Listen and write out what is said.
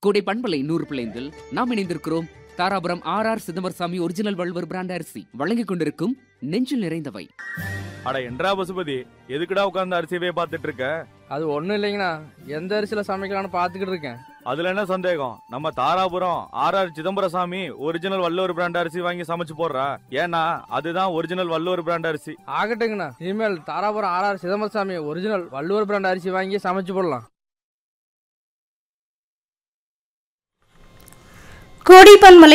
கோடை பண்பலை 100 நாம் இணைந்திருக்கிறோம். Dharapuram R Chidambarasamy original Valluvar brand அரிசி வழங்கிக் கொண்டிருக்கும் நெஞ்சில் நிறைந்தவை. அட என்றா பசுபதி, எதுக்குடா உட்கார்ந்து அரிசியவே பார்த்துட்டு இருக்க? அது ஒண்ணும் இல்லைங்கண்ணா, எந்த அரிசியில சமைக்கலாம்னு பாத்துக்கிட்டு இருக்கேன். அதுல என்ன சந்தேகம்? நம்ம Dharapuram R Chidambarasamy original Valluvar brand அரிசி வாங்கி சமைச்சு போடுறா. ஏன்னா அதுதான் ஒரிஜினல் வள்ளுவர் பிராண்ட் அரிசி. ஆகட்டுங்கண்ணா, இனிமேல் Dharapuram R Chidambarasamy original Valluvar brand அரிசி வாங்கி சமைச்சு போடலாம். கோடை பண்பலை